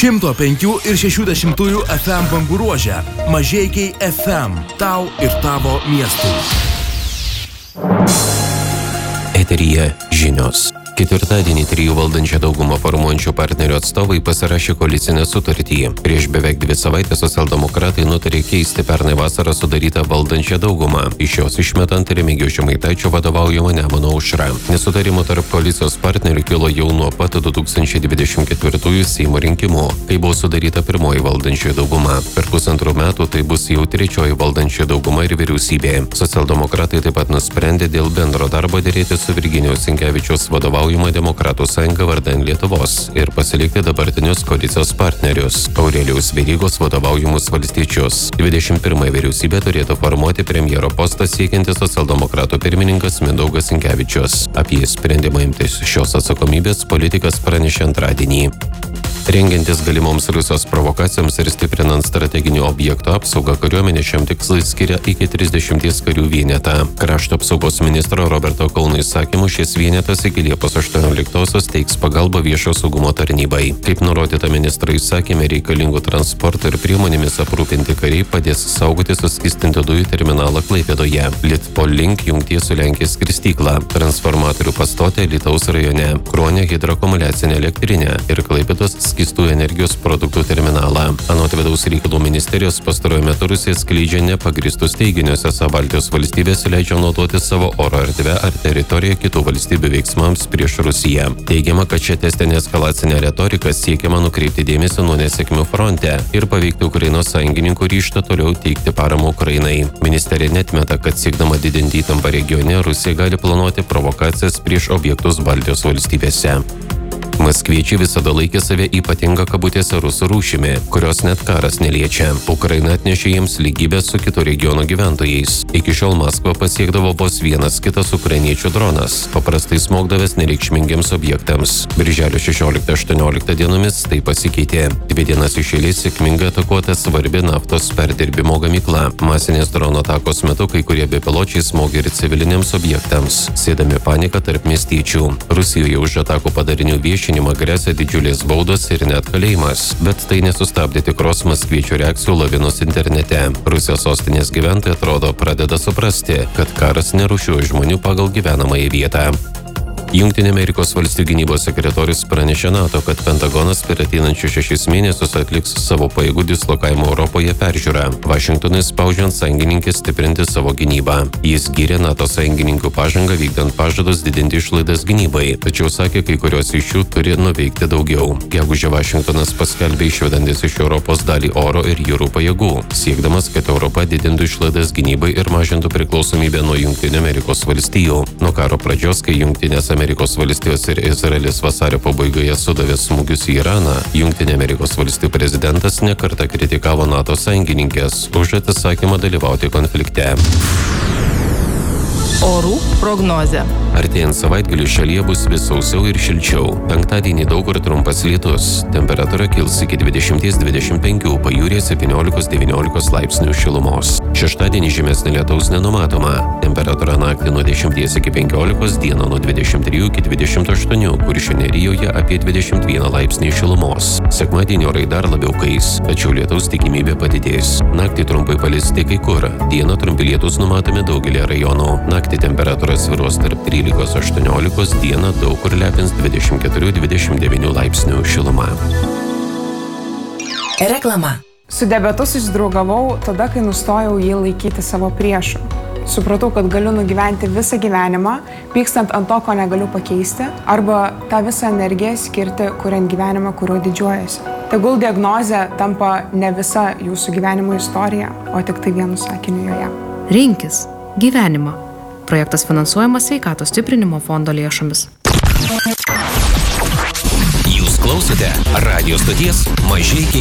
105 ir 60 FM bangų ruože. Mažeikiai FM. Tau ir tavo miestui. Eteryje žinios. Ketvirtadienį 3 valdančią daugumą formuojančių partnerių atstovai pasirašė koalicinę sutartį. Prieš beveik 2 savaitės socialdemokratai nutarė keisti pernai vasarą sudarytą valdančią daugumą, iš jos išmetant Remigijaus Žemaitaičio vadovaujamą Nemuno aušrą. Nesutarimų tarp koalicijos partnerių kilo jau nuo pat 2024 Seimo rinkimų, kai buvo sudaryta pirmoji valdančioji dauguma. Per 1,5 metų tai bus jau 3 valdančioji dauguma ir vyriausybė. Socialdemokratai taip pat nusprendė dėl bendro darbo dėrėti su Virginijaus Sinkevičiaus vadovaujama Demokratų sąjunga vardan Lietuvos ir pasilikti dabartinius koalicijos partnerius Aurelijaus Verygos vadovaujamus valstiečius. 21 vyriausybė turėtų formuoti premjero postą siekiantis socialdemokratų pirmininkas Mindaugas Sinkevičius. Apie sprendimą imtis šios atsakomybės politikas pranešė antradienį. Rengiantis galimoms Rusijos provokacijoms ir stiprinant strateginių objektų apsaugą, kariuomenė šiam tikslui skiria iki 30 karių vienetą. Krašto apsaugos ministro Roberto Kauno įsakymu šis vienetas iki Liepos 18-osios teiks pagalbą viešo saugumo tarnybai. Kaip nurodyta ministro įsakyme, reikalingų transporto ir priemonėmis aprūpinti kariai padės saugoti suskystintų dujų terminalą Klaipėdoje, Litpol link jungties su Lenkijos skristyklą, transformatorių pastotę Alytaus rajone, Kruonio hidroakumuliacinę elektrinę ir Klaipėdos skystų energijos produktų terminalą. Anot vidaus reikalų ministerijos, pastaruoju metu Rusija skleidžia nepagristus teiginius, esą Baltijos valstybės leidžia naudoti savo oro erdvę ar teritoriją kitų valstybių veiksmams prieš Rusiją. Teigiama, kad šią testinę eskalacinę retoriką siekiama nukreipti dėmesį nuo nesėkmių fronte ir paveikti Ukrainos sąjungininkų ryžtą toliau teikti paramą Ukrainai. Ministerija netmeta, kad siekdama didinti įtampą regione, Rusija gali planuoti provokacijas prieš objektus Baltijos valstybėse. Maskviečiai visada laikė save ypatingą kabutėse rusų rūšimi, kurios net karas neliečia. Ukraina atnešė jiems lygybę su kitų regionų gyventojais. Iki šiol Maskvą pasiekdavo vos vienas kitas ukrainiečių dronas, paprastai smogdavęs nereikšmingiems objektams. Birželio 16-18 dienomis tai pasikeitė. 2 dienas iš eilės sėkmingai atakuota svarbi naftos perdirbimo gamykla. Masinės drono atakos metu kai kurie bepiločiai smogė ir civiliniams objektams, sėdami paniką tarp miestiečių. Rusijoje už atakų padarinių viešinimą gresia didžiulės baudos ir net kalėjimas, bet tai nesustabdė tikros maskviečių reakcijų lavinos internete. Rusijos sostinės gyventojai atrodo pradeda suprasti, kad karas nerūšiuoja žmonių pagal gyvenamąją vietą. Jungtinių Amerikos valstijų gynybos sekretorius pranešė NATO, kad Pentagonas per ateinančius 6 mėnesius atliks savo pajėgų dislokavimo Europoje peržiūrą, Vašingtonui spaudžiant sąjungininkę stiprinti savo gynybą. Jis gyrė NATO sąjungininkų pažangą vykdant pažadus didinti išlaidas gynybai, tačiau sakė, kai kurios iš jų turi nuveikti daugiau. Gegužę Vašingtonas paskelbė išvedantis iš Europos dalį oro ir jūrų pajėgų, siekdamas, kad Europa didintų išlaidas gynybai ir mažintų priklausomybę nuo Jungtinių Amerikos valstijų. Nuo karo pradžios, kai Jungtinės Amerikos valstijos ir Izraelis vasario pabaigoje sudavė smūgius į Iraną, Jungtinių Amerikos valstijų prezidentas nekartą kritikavo NATO sąjungininkes už atsisakymą dalyvauti konflikte. Orų prognozė. Artėjant savaitgaliui šalyje bus vis sausiau ir šilčiau. Penktadienį daug kur trumpas lietus. Temperatūra kils iki 20-25, pajūryje 17-19 laipsnių šilumos. Šeštadienį žymesnė lietaus nenumatoma. Temperatūra naktį nuo 10 iki 15, dieną nuo 23 iki 28, Kuršių nerijoje apie 21 laipsnį šilumos. Sekmadienį orai dar labiau kais, tačiau lietaus tikimybė padidės. Naktį trumpai palis tik kai kur. Dieną trumpi lietus numatomi daugelį rajonų. Naktį temperatūra svyruos tarp 13-18, dieną daug kur lepins 24-29 laipsnių šiluma. Reklama. Su diabetu susidraugavau tada, kai nustojau jį laikyti savo priešu. Supratau, kad galiu nugyventi visą gyvenimą, pykstant ant to, ko negaliu pakeisti, arba tą visą energiją skirti, kuriant gyvenimą, kuriuo didžiuojasi. Tegul diagnozė tampa ne visa jūsų gyvenimo istorija, o tik tai vienu sakiniu joje. Rinkis gyvenimą. Projektas finansuojamas Sveikatos stiprinimo fondo lėšomis. Jūs klausote radijo stoties Mažeikiai